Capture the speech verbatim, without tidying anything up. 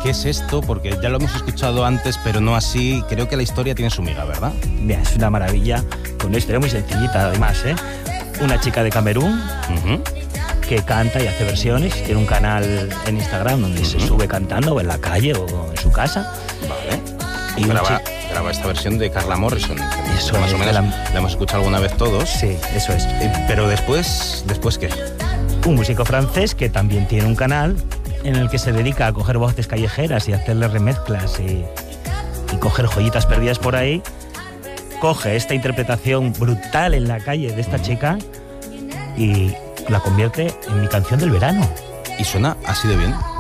¿Qué es esto? Porque ya lo hemos escuchado antes, pero no así. Creo que la historia tiene su miga, ¿verdad? Mira, es una maravilla, con una historia muy sencillita además, ¿eh? Una chica de Camerún uh-huh. que canta y hace versiones, tiene un canal en Instagram donde uh-huh. se sube cantando o en la calle o en su casa. Vale. Y graba, graba esta versión de Carla Morrison. Eso más o menos la... la hemos escuchado alguna vez todos. Sí, eso es. Eh, pero después, ¿después qué? Un músico francés que también tiene un canal en el que se dedica a coger voces callejeras y hacerle remezclas y, y coger joyitas perdidas por ahí. Coge esta interpretación brutal en la calle de esta mm. chica y la convierte en mi canción del verano. ¿Y suena así de bien?